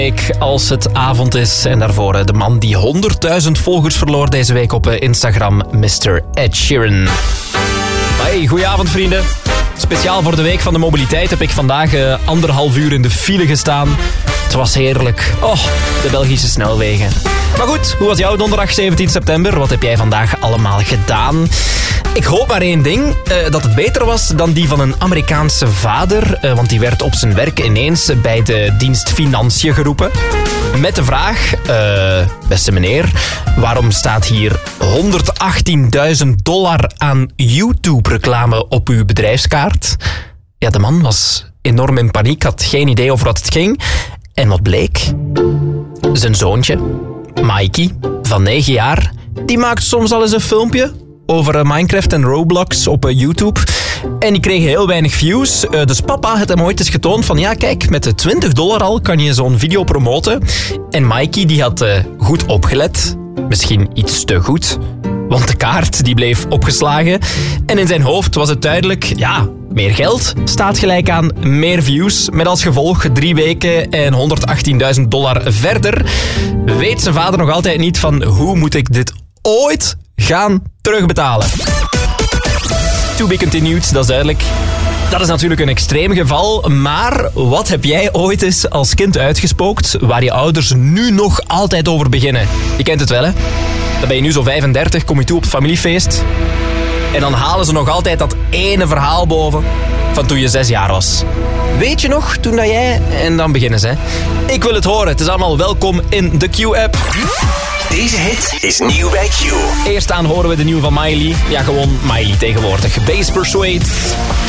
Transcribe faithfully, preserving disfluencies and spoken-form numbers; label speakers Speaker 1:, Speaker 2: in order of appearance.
Speaker 1: Ik, als het avond is. En daarvoor de man die honderdduizend volgers verloor deze week op Instagram, mister Ed Sheeran. Hey, goedenavond vrienden. Speciaal voor de Week van de Mobiliteit heb ik vandaag uh, anderhalf uur in de file gestaan. Het was heerlijk. Oh, de Belgische snelwegen. Maar goed, hoe was jouw donderdag zeventien september? Wat heb jij vandaag allemaal gedaan? Ik hoop maar één ding, uh, dat het beter was dan die van een Amerikaanse vader. Uh, want die werd op zijn werk ineens bij de dienst Financiën geroepen. Met de vraag, uh, beste meneer, waarom staat hier honderdachttienduizend dollar aan YouTube-reclame op uw bedrijfskaart? Ja, de man was enorm in paniek, had geen idee over wat het ging. En wat bleek? Zijn zoontje, Mikey, van negen jaar, die maakt soms al eens een filmpje over Minecraft en Roblox op YouTube. En die kreeg heel weinig views. Dus papa had hem ooit eens getoond van ja, kijk, met de twintig dollar al kan je zo'n video promoten. En Mikey die had uh, goed opgelet. Misschien iets te goed. Want de kaart die bleef opgeslagen. En in zijn hoofd was het duidelijk, ja, meer geld staat gelijk aan meer views. Met als gevolg drie weken en honderdachttienduizend dollar verder. Weet zijn vader nog altijd niet van hoe moet ik dit ooit gaan terugbetalen. To be continued, dat is duidelijk. Dat is natuurlijk een extreem geval, maar wat heb jij ooit eens als kind uitgespookt waar je ouders nu nog altijd over beginnen? Je kent het wel, hè? Dan ben je nu zo vijfendertig, kom je toe op het familiefeest en dan halen ze nog altijd dat ene verhaal boven van toen je zes jaar was. Weet je nog, toen dat jij... En dan beginnen ze, hè? Ik wil het horen, het is allemaal welkom in de Q-app.
Speaker 2: Deze hit is nieuw bij Q.
Speaker 1: Eerst aan horen we de nieuwe van Miley. Ja, gewoon Miley tegenwoordig. Base Persuade.